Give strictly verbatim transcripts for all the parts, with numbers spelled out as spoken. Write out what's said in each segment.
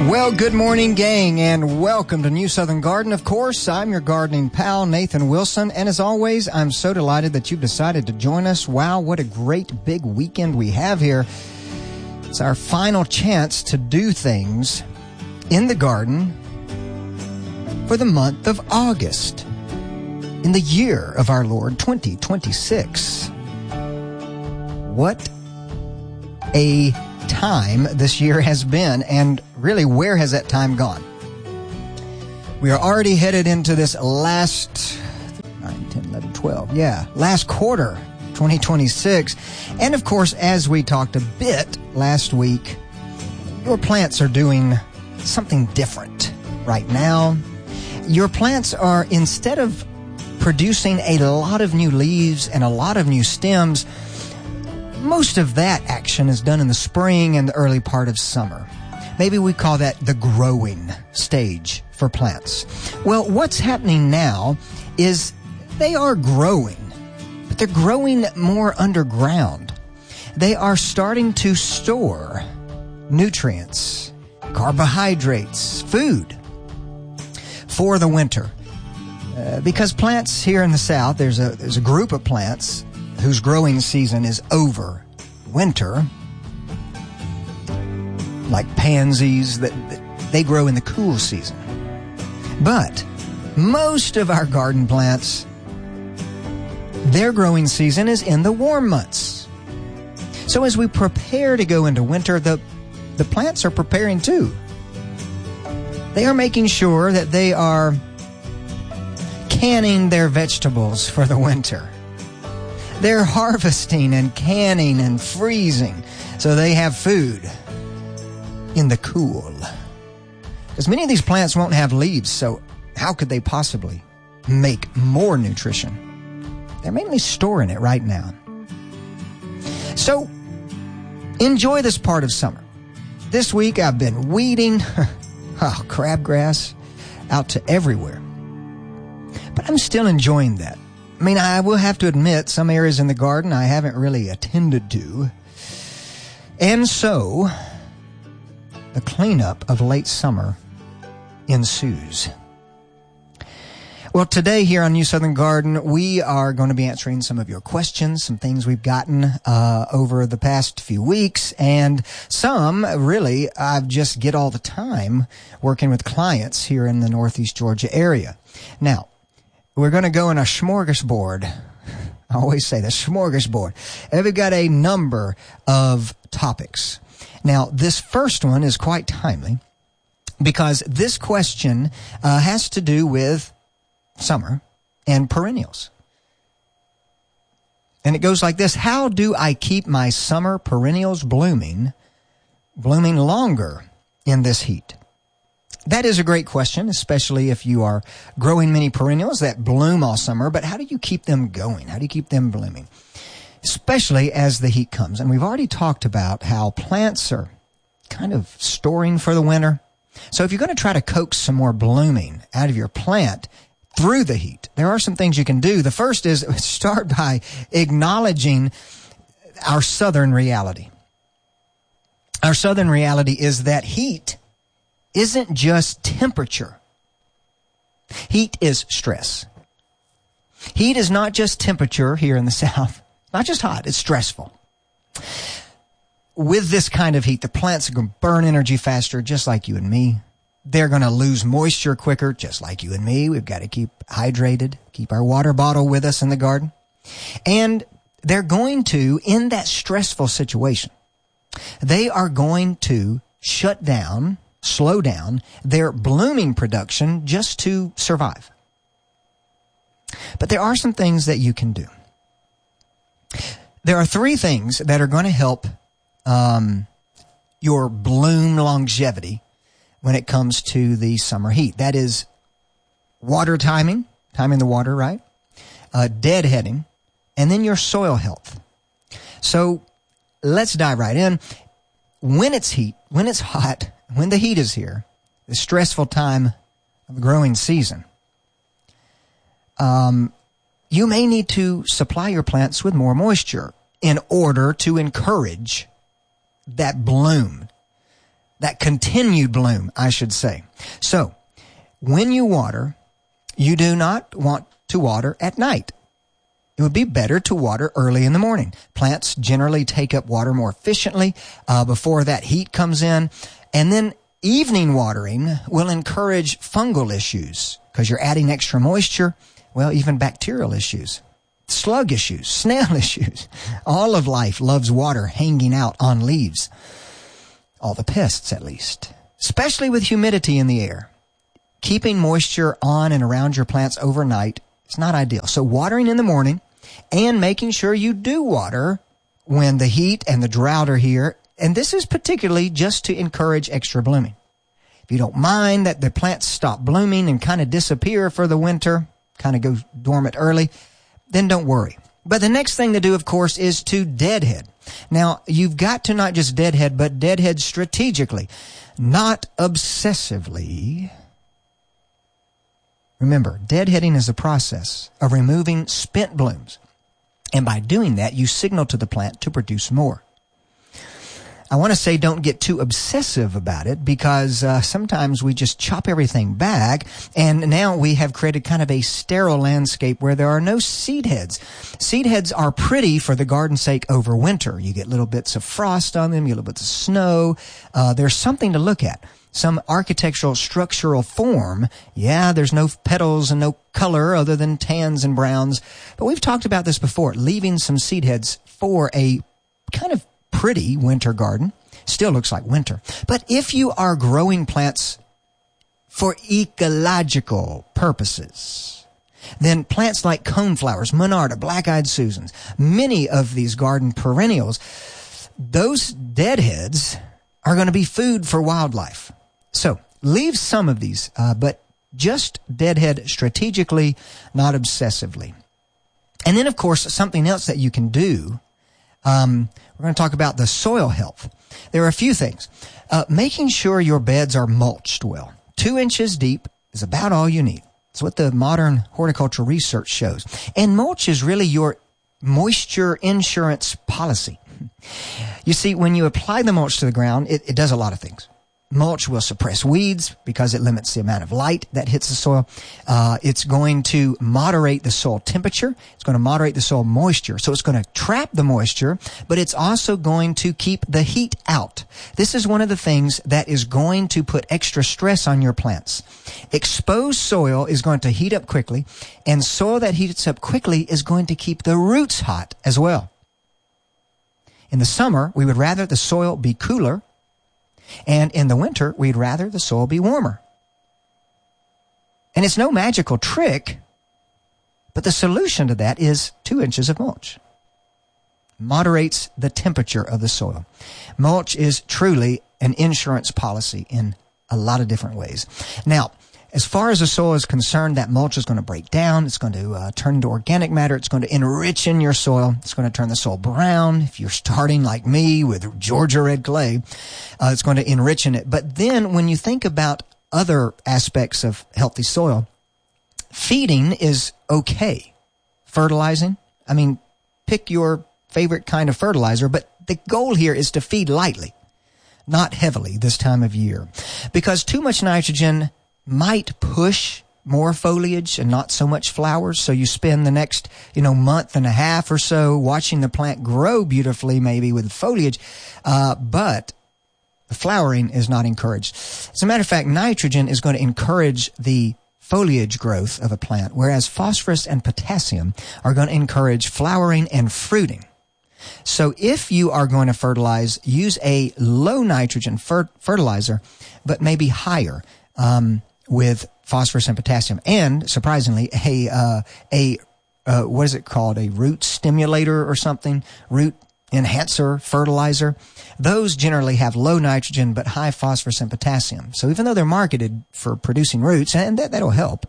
Well, good morning, gang, and welcome to New Southern Garden. Of course, I'm your gardening pal, Nathan Wilson, and as always, I'm so delighted that you've decided to join us. Wow, what a great big weekend we have here. It's our final chance to do things in the garden for the month of August in the year of our Lord, twenty twenty-six. What a time this year has been, and really, where has that time gone? We are already headed into this last nine, ten, eleven, twelve, yeah, last quarter, twenty twenty-six. And of course, as we talked a bit last week, your plants are doing something different right now. Your plants are, instead of producing a lot of new leaves and a lot of new stems, most of that action is done in the spring and the early part of summer. Maybe we call that the growing stage for plants. Well, what's happening now is they are growing, but they're growing more underground. They are starting to store nutrients, carbohydrates, food for the winter. Uh, because plants here in the South, there's a there's a group of plants whose growing season is over winter, like pansies, that, that they grow in the cool season. But most of our garden plants, their growing season is in the warm months. So as we prepare to go into winter, the, the plants are preparing too. They are making sure that they are canning their vegetables for the winter. They're harvesting and canning and freezing so they have food in the cool. Because many of these plants won't have leaves, so how could they possibly make more nutrition? They're mainly storing it right now. So enjoy this part of summer. This week I've been weeding oh, crabgrass out to everywhere. But I'm still enjoying that. I mean, I will have to admit, some areas in the garden I haven't really attended to. And so, the cleanup of late summer ensues. Well, today here on New Southern Garden, we are going to be answering some of your questions, some things we've gotten uh, over the past few weeks, and some, really, I just get all the time working with clients here in the Northeast Georgia area. Now, we're going to go in a smorgasbord. I always say the smorgasbord. And we've got a number of topics. Now, this first one is quite timely because this question uh, has to do with summer and perennials. And it goes like this: how do I keep my summer perennials blooming, blooming longer in this heat? That is a great question, especially if you are growing many perennials that bloom all summer. But how do you keep them going? How do you keep them blooming? Especially as the heat comes. And we've already talked about how plants are kind of storing for the winter. So if you're going to try to coax some more blooming out of your plant through the heat, there are some things you can do. The first is start by acknowledging our southern reality. Our southern reality is that heat isn't just temperature. Heat is stress. Heat is not just temperature here in the South. Not just hot, it's stressful. With this kind of heat, the plants are going to burn energy faster, just like you and me. They're going to lose moisture quicker, just like you and me. We've got to keep hydrated, keep our water bottle with us in the garden. And they're going to, in that stressful situation, they are going to shut down, slow down their blooming production just to survive. But there are some things that you can do. There are three things that are going to help um, your bloom longevity when it comes to the summer heat. That is water timing, timing the water, right? Uh, deadheading, and then your soil health. So let's dive right in. When it's heat, when it's hot, when the heat is here, the stressful time of the growing season, um, you may need to supply your plants with more moisture in order to encourage that bloom. that continued bloom, I should say. So, when you water, you do not want to water at night. It would be better to water early in the morning. Plants generally take up water more efficiently uh, before that heat comes in. And then evening watering will encourage fungal issues because you're adding extra moisture, well, even bacterial issues, slug issues, snail issues. All of life loves water hanging out on leaves. All the pests, at least, especially with humidity in the air. Keeping moisture on and around your plants overnight is not ideal. So watering in the morning and making sure you do water when the heat and the drought are here. And this is particularly just to encourage extra blooming. If you don't mind that the plants stop blooming and kind of disappear for the winter, kind of go dormant early, then don't worry. But the next thing to do, of course, is to deadhead. Now, you've got to not just deadhead, but deadhead strategically, not obsessively. Remember, deadheading is a process of removing spent blooms. And by doing that, you signal to the plant to produce more. I want to say don't get too obsessive about it because uh, sometimes we just chop everything back and now we have created kind of a sterile landscape where there are no seed heads. Seed heads are pretty for the garden's sake over winter. You get little bits of frost on them, you get little bits of snow. Uh, there's something to look at. Some architectural structural form. Yeah, there's no petals and no color other than tans and browns. But we've talked about this before, leaving some seed heads for a kind of pretty winter garden. Still looks like winter. But if you are growing plants for ecological purposes, then plants like coneflowers, monarda, black-eyed Susans, many of these garden perennials, those deadheads are going to be food for wildlife. So leave some of these, uh, but just deadhead strategically, not obsessively. And then, of course, something else that you can do, um, we're going to talk about the soil health. There are a few things. Uh, making sure your beds are mulched well. Two inches deep is about all you need. It's what the modern horticultural research shows. And mulch is really your moisture insurance policy. You see, when you apply the mulch to the ground, it, it does a lot of things. Mulch will suppress weeds because it limits the amount of light that hits the soil. Uh, it's going to moderate the soil temperature. It's going to moderate the soil moisture. So it's going to trap the moisture, but it's also going to keep the heat out. This is one of the things that is going to put extra stress on your plants. Exposed soil is going to heat up quickly, and soil that heats up quickly is going to keep the roots hot as well. In the summer, we would rather the soil be cooler, and in the winter, we'd rather the soil be warmer. And it's no magical trick, but the solution to that is two inches of mulch. Moderates the temperature of the soil. Mulch is truly an insurance policy in a lot of different ways. Now, as far as the soil is concerned, that mulch is going to break down. It's going to uh, turn into organic matter. It's going to enrich in your soil. It's going to turn the soil brown. If you're starting like me with Georgia red clay, uh, it's going to enrich in it. But then when you think about other aspects of healthy soil, feeding is okay. Fertilizing, I mean, pick your favorite kind of fertilizer, but the goal here is to feed lightly, not heavily this time of year, because too much nitrogen might push more foliage and not so much flowers. So you spend the next, you know, month and a half or so watching the plant grow beautifully, maybe with foliage, uh, but the flowering is not encouraged. As a matter of fact, nitrogen is going to encourage the foliage growth of a plant, whereas phosphorus and potassium are going to encourage flowering and fruiting. So if you are going to fertilize, use a low nitrogen fer- fertilizer, but maybe higher, um, with phosphorus and potassium, and surprisingly, a uh, a uh, what is it called? A root stimulator or something? Root enhancer fertilizer. Those generally have low nitrogen but high phosphorus and potassium. So even though they're marketed for producing roots, and that, that'll help,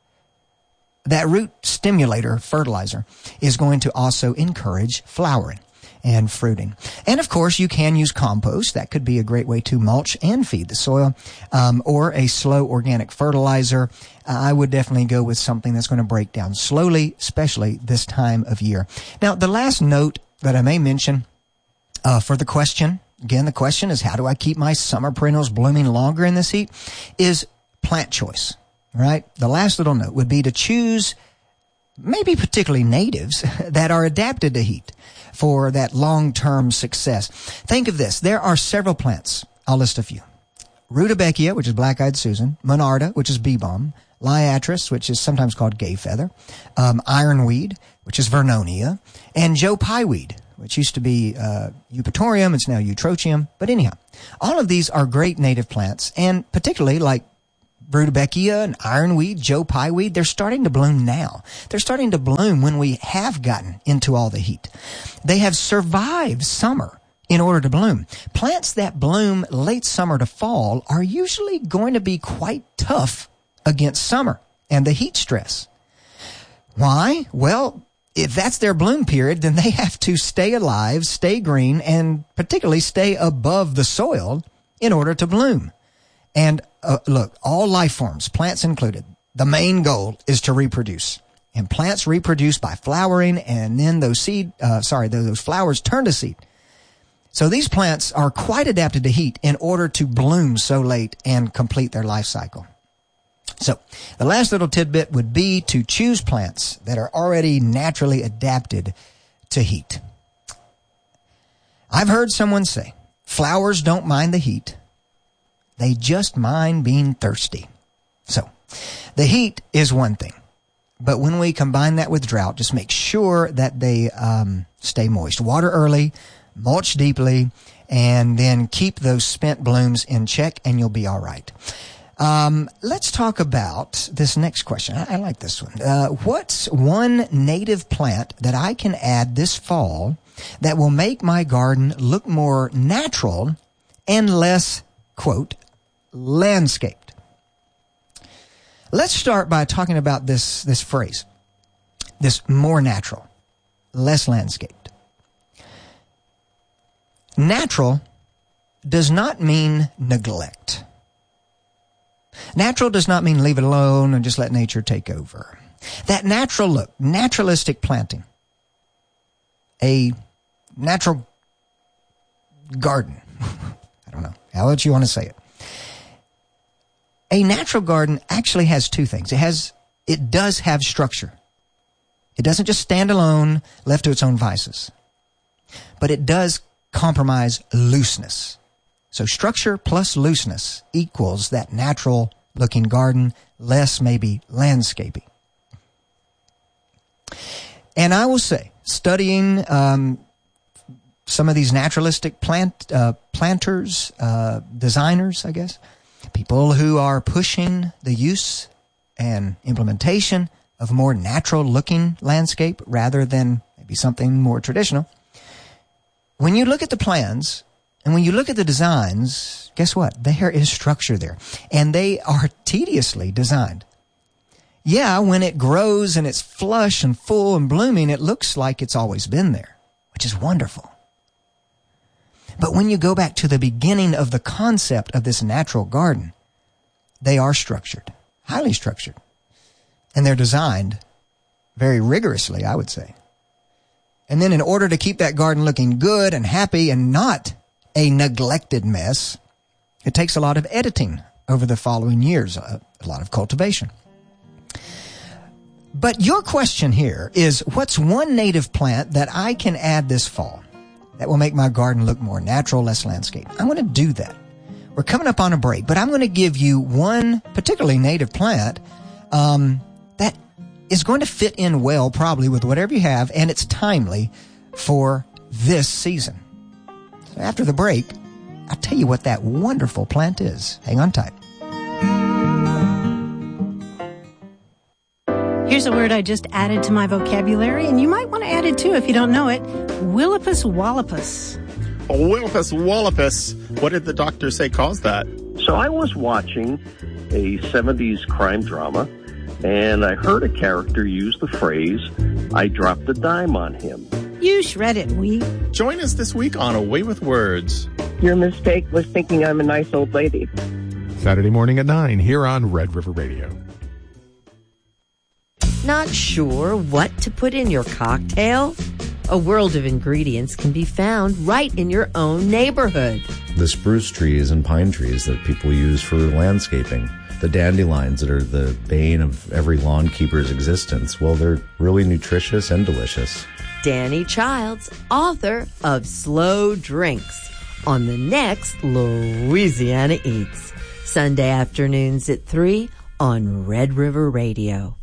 that root stimulator fertilizer is going to also encourage flowering and fruiting. And of course, you can use compost. That could be a great way to mulch and feed the soil, um, or a slow organic fertilizer. Uh, I would definitely go with something that's going to break down slowly, especially this time of year. Now, the last note that I may mention uh, for the question again, the question is, how do I keep my summer perennials blooming longer in this heat? Is plant choice, right? The last little note would be to choose maybe particularly natives that are adapted to heat for that long-term success. Think of this. There are several plants. I'll list a few. Rudbeckia, which is black-eyed Susan, Monarda, which is bee balm, Liatris, which is sometimes called gay feather, um, ironweed, which is Vernonia, and Joe Pyeweed, which used to be uh, Eupatorium. It's now Eutrochium. But anyhow, all of these are great native plants, and particularly like Rudbeckia and ironweed, Joe Pyeweed, they're starting to bloom now. They're starting to bloom when we have gotten into all the heat. They have survived summer in order to bloom. Plants that bloom late summer to fall are usually going to be quite tough against summer and the heat stress. Why? Well, if that's their bloom period, then they have to stay alive, stay green, and particularly stay above the soil in order to bloom. And uh, look, all life forms, plants included, the main goal is to reproduce. And plants reproduce by flowering, and then those seed, uh, sorry, those flowers turn to seed. So these plants are quite adapted to heat in order to bloom so late and complete their life cycle. So the last little tidbit would be to choose plants that are already naturally adapted to heat. I've heard someone say, flowers don't mind the heat. They just mind being thirsty. So the heat is one thing. But when we combine that with drought, just make sure that they um, stay moist. Water early, mulch deeply, and then keep those spent blooms in check, and you'll be all right. Um, let's talk about this next question. I, I like this one. Uh, what's one native plant that I can add this fall that will make my garden look more natural and less, quote, landscaped? Let's start by talking about this, this phrase, this more natural, less landscaped. Natural does not mean neglect. Natural does not mean leave it alone and just let nature take over. That natural look, naturalistic planting, a natural garden, I don't know, how else you want to say it. A natural garden actually has two things. It has, it does have structure. It doesn't just stand alone, left to its own vices. But it does compromise looseness. So structure plus looseness equals that natural looking garden, less maybe landscaping. And I will say, studying um, some of these naturalistic plant uh, planters, uh, designers, I guess, people who are pushing the use and implementation of more natural looking landscape rather than maybe something more traditional. When you look at the plans and when you look at the designs, guess what? There is structure there. And they are tediously designed. Yeah, when it grows and it's flush and full and blooming, it looks like it's always been there, which is wonderful. But when you go back to the beginning of the concept of this natural garden, they are structured, highly structured. And they're designed very rigorously, I would say. And then in order to keep that garden looking good and happy and not a neglected mess, it takes a lot of editing over the following years, a, a lot of cultivation. But your question here is, what's one native plant that I can add this fall that will make my garden look more natural, less landscape? I'm going to do that. We're coming up on a break, but I'm going to give you one particularly native plant um, that is going to fit in well probably with whatever you have, and it's timely for this season. So after the break, I'll tell you what that wonderful plant is. Hang on tight. Here's a word I just added to my vocabulary, and you might want to add it too if you don't know it. Willipus wallopus. Oh, Willipus wallopus. What did the doctor say caused that? So I was watching a seventies crime drama, and I heard a character use the phrase, I dropped a dime on him. You shred it, we. Join us this week on A Way with Words. Your mistake was thinking I'm a nice old lady. Saturday morning at nine here on Red River Radio. Not sure what to put in your cocktail? A world of ingredients can be found right in your own neighborhood. The spruce trees and pine trees that people use for landscaping. The dandelions that are the bane of every lawn keeper's existence. Well, they're really nutritious and delicious. Danny Childs, author of Slow Drinks, on the next Louisiana Eats. Sunday afternoons at three on Red River Radio.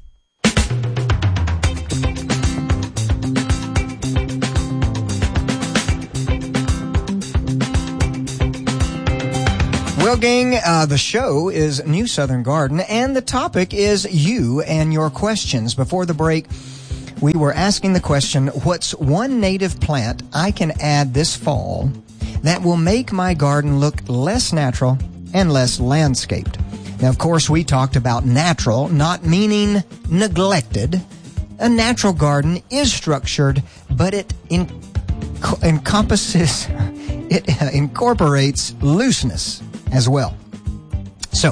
Well, gang, uh, the show is New Southern Garden, and the topic is you and your questions. Before the break, we were asking the question, what's one native plant I can add this fall that will make my garden look less natural and less landscaped? Now, of course, we talked about natural, not meaning neglected. A natural garden is structured, but it en- encompasses, it uh, incorporates looseness as well. So,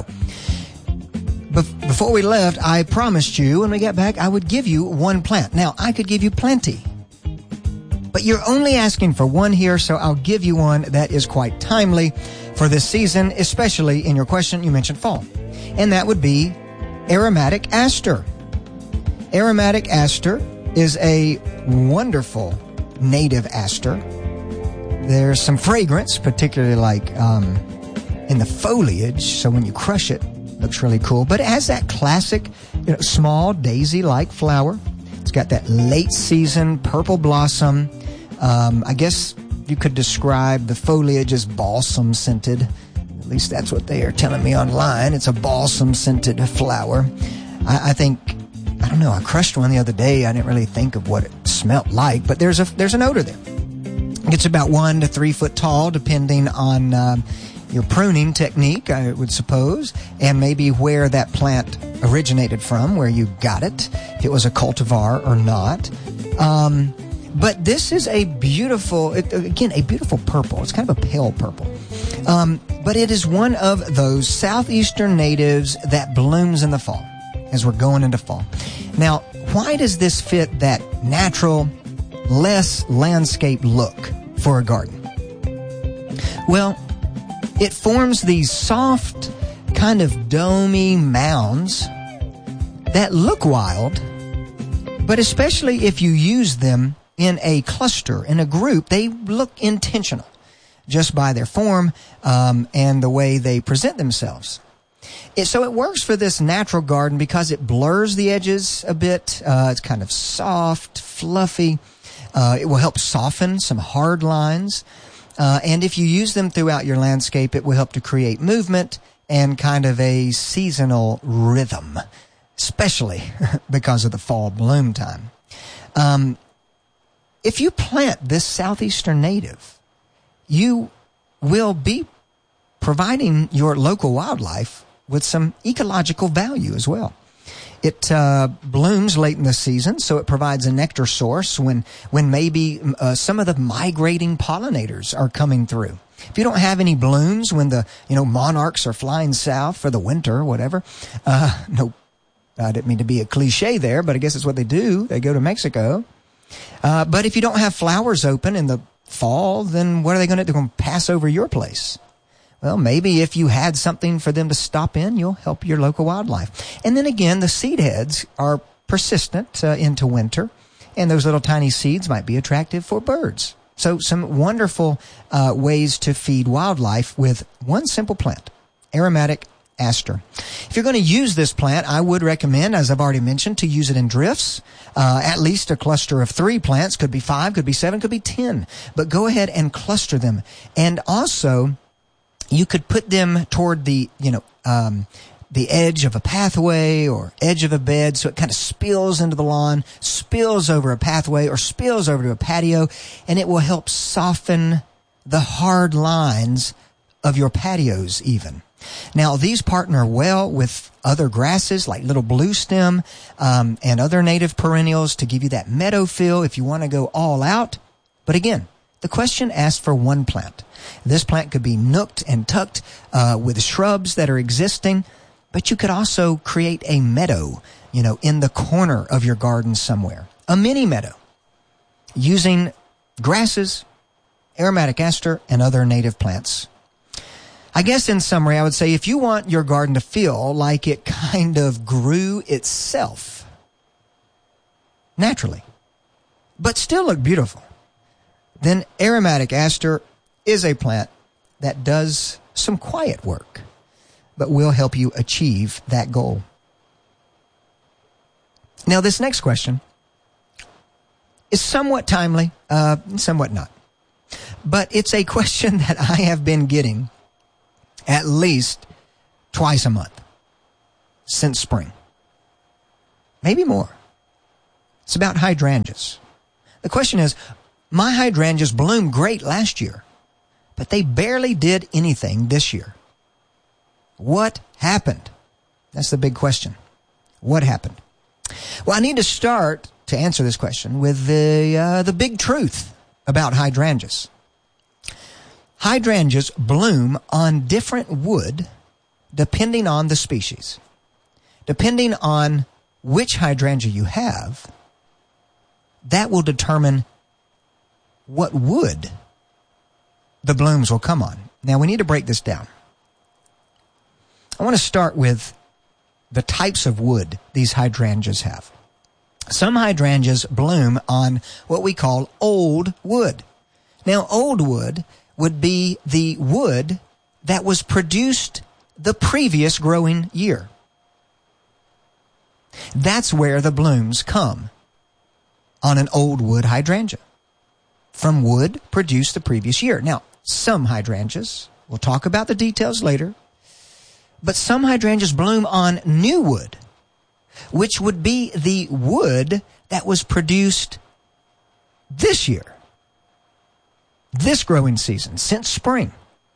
be- before we left, I promised you when we got back I would give you one plant. Now, I could give you plenty, but you're only asking for one here, so I'll give you one that is quite timely for this season, especially in your question you mentioned fall. And that would be aromatic aster. Aromatic aster is a wonderful native aster. There's some fragrance, particularly like um, in the foliage, so when you crush it, it looks really cool. But it has that classic, you know, small daisy-like flower. It's got that late-season purple blossom. Um, I guess you could describe the foliage as balsam-scented. At least that's what they are telling me online. It's a balsam-scented flower. I, I think, I don't know, I crushed one the other day. I didn't really think of what it smelled like, but there's a there's an odor there. It's about one to three foot tall, depending on uh, your pruning technique, I would suppose, and maybe where that plant originated from, where you got it, if it was a cultivar or not. Um, but this is a beautiful, it, again, a beautiful purple. It's kind of a pale purple. Um, but it is one of those southeastern natives that blooms in the fall, as we're going into fall. Now, why does this fit that natural, less landscape look for a garden? Well, it forms these soft, kind of domey mounds that look wild, but especially if you use them in a cluster, in a group, they look intentional just by their form um, and the way they present themselves. It, so it works for this natural garden because it blurs the edges a bit. Uh, it's kind of soft, fluffy. Uh, it will help soften some hard lines. Uh, and if you use them throughout your landscape, it will help to create movement and kind of a seasonal rhythm, especially because of the fall bloom time. Um, if you plant this southeastern native, you will be providing your local wildlife with some ecological value as well. It uh, blooms late in the season, so it provides a nectar source when when maybe uh, some of the migrating pollinators are coming through. If you don't have any blooms when the you know monarchs are flying south for the winter or whatever, uh, no, I didn't mean to be a cliche there, but I guess it's what they do. They go to Mexico. Uh, but if you don't have flowers open in the fall, then what are they going to do? They're going to pass over your place. Well, maybe if you had something for them to stop in, you'll help your local wildlife. And then again, the seed heads are persistent uh, into winter, and those little tiny seeds might be attractive for birds. So some wonderful uh, ways to feed wildlife with one simple plant, aromatic aster. If you're going to use this plant, I would recommend, as I've already mentioned, to use it in drifts. Uh, at least a cluster of three plants, could be five, could be seven, could be ten. But go ahead and cluster them. And also, you could put them toward the, you know, um, the edge of a pathway or edge of a bed, so it kind of spills into the lawn, spills over a pathway, or spills over to a patio, and it will help soften the hard lines of your patios even. Now, these partner well with other grasses like little blue stem um, and other native perennials to give you that meadow feel if you want to go all out. But again, the question asks for one plant. This plant could be nooked and tucked uh, with shrubs that are existing, but you could also create a meadow, you know, in the corner of your garden somewhere. A mini meadow. using grasses, aromatic aster, and other native plants. I guess in summary, I would say if you want your garden to feel like it kind of grew itself naturally, but still look beautiful, then aromatic aster is a plant that does some quiet work, but will help you achieve that goal. Now, this next question is somewhat timely, uh, somewhat not. But it's a question that I have been getting at least twice a month since spring. Maybe more. It's about hydrangeas. The question is, my hydrangeas bloomed great last year, but they barely did anything this year. What happened? That's the big question. What happened? Well, I need to start to answer this question with the uh, the big truth about hydrangeas. Hydrangeas bloom on different wood depending on the species. Depending on which hydrangea you have, that will determine what wood the blooms will come on. Now, we need to break this down. I want to start with the types of wood these hydrangeas have. Some hydrangeas bloom on what we call old wood. Now, old wood would be the wood that was produced the previous growing year. That's where the blooms come on an old wood hydrangea, from wood produced the previous year. Now, some hydrangeas, we'll talk about the details later, but some hydrangeas bloom on new wood, which would be the wood that was produced this year, this growing season, since spring.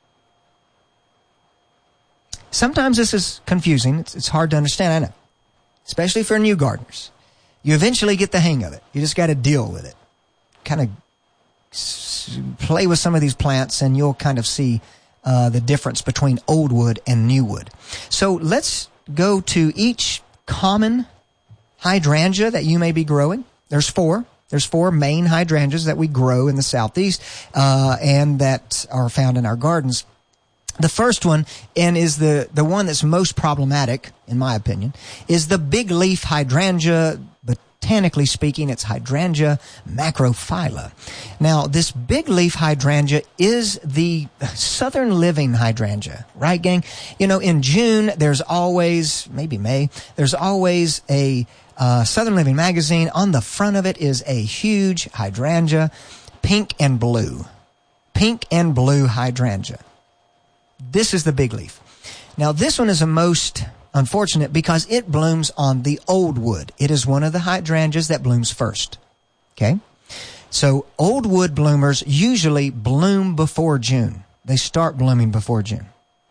Sometimes this is confusing. It's, it's hard to understand, I know, especially for new gardeners. You eventually get the hang of it. You just got to deal with it. Kind of s- play with some of these plants and you'll kind of see uh, the difference between old wood and new wood. So let's go to each common hydrangea that you may be growing. There's four. There's four main hydrangeas that we grow in the Southeast uh, and that are found in our gardens. The first one, and is the, the one that's most problematic, in my opinion, is the big leaf hydrangea. Botanically speaking, it's Hydrangea macrophylla. Now, this big leaf hydrangea is the southern living hydrangea, right, gang? You know, in June, there's always, maybe May, there's always a uh, Southern Living magazine. On the front of it is a huge hydrangea, pink and blue. Pink and blue hydrangea. This is the big leaf. Now, this one is the most unfortunate because it blooms on the old wood. It is one of the hydrangeas that blooms first. Okay? So, old wood bloomers usually bloom before June. They start blooming before June.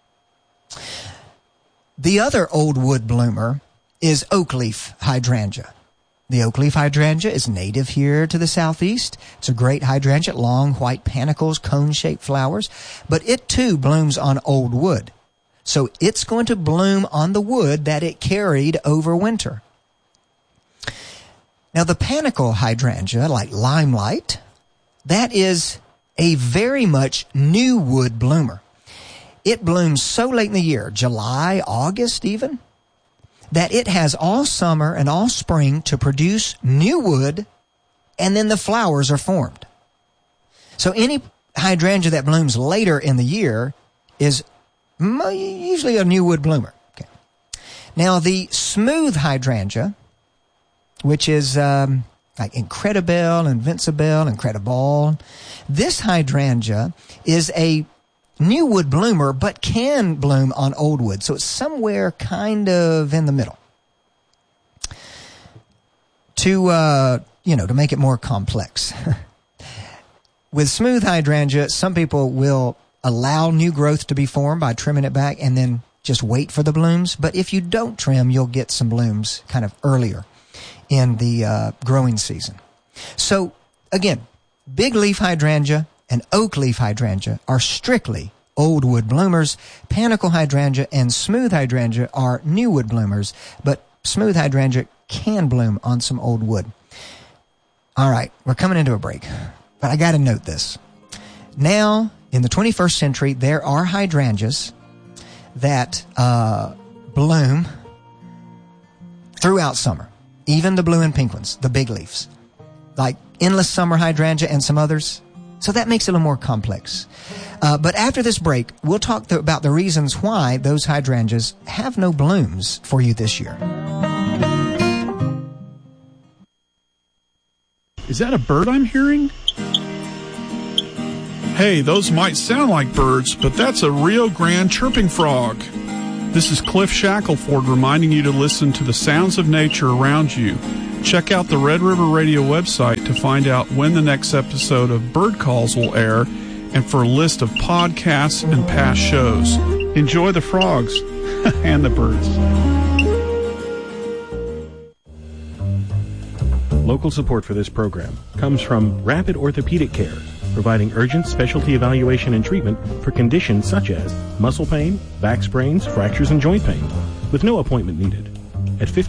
The other old wood bloomer is oak leaf hydrangea. The oak leaf hydrangea is native here to the Southeast. It's a great hydrangea, long white panicles, cone-shaped flowers, but it too blooms on old wood. So it's going to bloom on the wood that it carried over winter. Now the panicle hydrangea, like limelight, that is a very much new wood bloomer. It blooms so late in the year, July, August even, that it has all summer and all spring to produce new wood, and then the flowers are formed. So any hydrangea that blooms later in the year is usually a new wood bloomer. Okay. Now the smooth hydrangea, which is um, like Incredibel, Invincibel, Incredible, this hydrangea is a new wood bloomer, but can bloom on old wood. So it's somewhere kind of in the middle. To, uh, you know, to make it more complex. With smooth hydrangea, some people will allow new growth to be formed by trimming it back and then just wait for the blooms. But if you don't trim, you'll get some blooms kind of earlier in the uh, growing season. So, again, big leaf hydrangea and oak leaf hydrangea are strictly old wood bloomers. Panicle hydrangea and smooth hydrangea are new wood bloomers, but smooth hydrangea can bloom on some old wood. All right, we're coming into a break, but I got to note this. Now, in the twenty-first century, there are hydrangeas that uh, bloom throughout summer. Even the blue and pink ones, the big leaves, like endless summer hydrangea and some others. So that makes it a little more complex. Uh, but after this break, we'll talk th- about the reasons why those hydrangeas have no blooms for you this year. Is that a bird I'm hearing? Hey, those might sound like birds, but that's a Rio Grande chirping frog. This is Cliff Shackelford reminding you to listen to the sounds of nature around you. Check out the Red River Radio website to find out when the next episode of Bird Calls will air and for a list of podcasts and past shows. Enjoy the frogs and the birds. Local support for this program comes from Rapid Orthopedic Care, providing urgent specialty evaluation and treatment for conditions such as muscle pain, back sprains, fractures, and joint pain, with no appointment needed. At fifty